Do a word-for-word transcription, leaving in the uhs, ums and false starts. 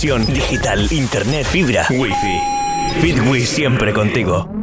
comunicación, digital, internet, fibra, wifi. Fitwi siempre contigo.